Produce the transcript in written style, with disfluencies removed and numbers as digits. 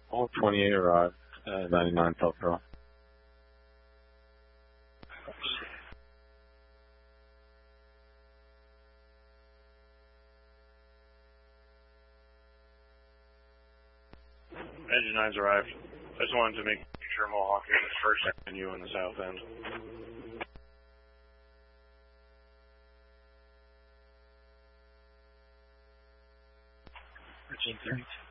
All 28 arrived, 99 South Pearl. Engine 9's arrived. I just wanted to make sure Mohawk is first and you in the south end. Virgin 32.